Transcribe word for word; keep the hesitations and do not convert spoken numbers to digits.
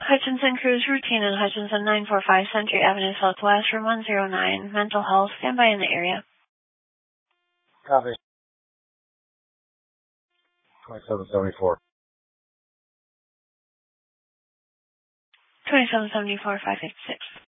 Hutchinson Cruise routine in Hutchinson nine four five Century Avenue Southwest, room one oh nine. Mental health, standby in the area. Copy. twenty-seven seventy-four. twenty-seven seventy-four, five fifty-six.